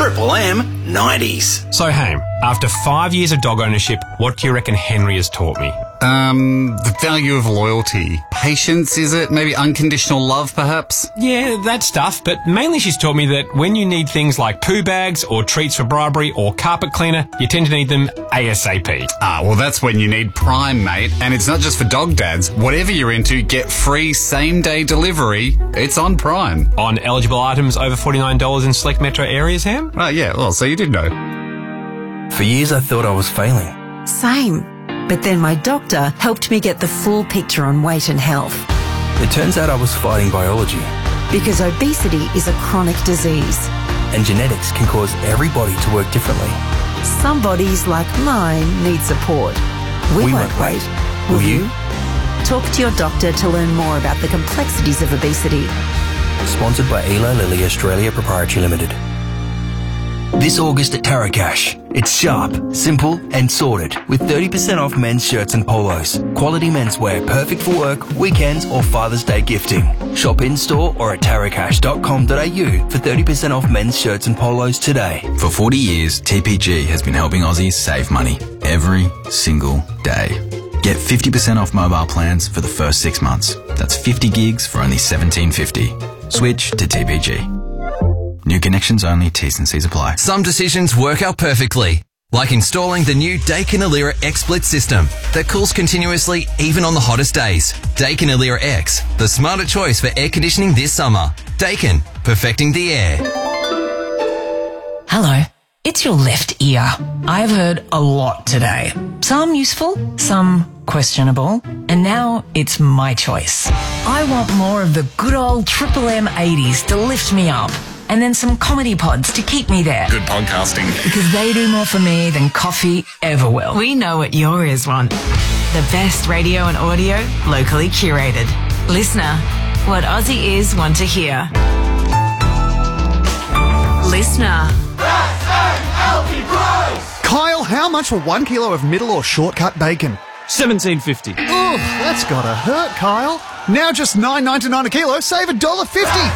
Triple M 90s. So, Haim, after 5 years of dog ownership, what do you reckon Henry has taught me? The value of loyalty. Patience, is it? Maybe unconditional love, perhaps? Yeah, that stuff, but mainly she's taught me that when you need things like poo bags or treats for bribery or carpet cleaner, you tend to need them ASAP. Well, that's when you need Prime, mate. And it's not just for dog dads. Whatever you're into, get free same-day delivery. It's on Prime. On eligible items over $49 in select metro areas, Ham? Yeah, well, so you did know. For years I thought I was failing. Same. But then my doctor helped me get the full picture on weight and health. It turns out I was fighting biology. Because obesity is a chronic disease. And genetics can cause every body to work differently. Some bodies, like mine, need support. We won't wait. Will you? Talk to your doctor to learn more about the complexities of obesity. Sponsored by Eli Lilly Australia Proprietary Limited. This August at Tarakash, it's sharp, simple and sorted with 30% off men's shirts and polos. Quality menswear perfect for work, weekends or Father's Day gifting. Shop in-store or at tarakash.com.au for 30% off men's shirts and polos today. For 40 years, TPG has been helping Aussies save money every single day. Get 50% off mobile plans for the first 6 months. That's 50 gigs for only $17.50. Switch to TPG. New connections only, T's and C's apply. Some decisions work out perfectly, like installing the new Daikin Alira X split system that cools continuously even on the hottest days. Daikin Alira X, the smarter choice for air conditioning this summer. Daikin, perfecting the air. Hello, it's your left ear. I've heard a lot today. Some useful, some questionable, and now it's my choice. I want more of the good old Triple M 80s to lift me up. And then some comedy pods to keep me there. Good podcasting. Because they do more for me than coffee ever will. We know what your ears want. The best radio and audio, locally curated. Listener, what Aussie ears want to hear. Listener. Kyle, how much for 1 kilo of middle or shortcut bacon? $17.50. Ugh, that's gotta hurt, Kyle. Now just $9.99 a kilo, save $1.50.